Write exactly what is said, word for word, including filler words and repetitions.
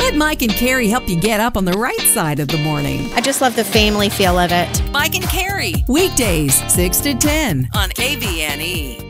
Let Mike and Carrie help you get up on the right side of the morning. I just love the family feel of it. Mike and Carrie, weekdays six to ten on K V N E.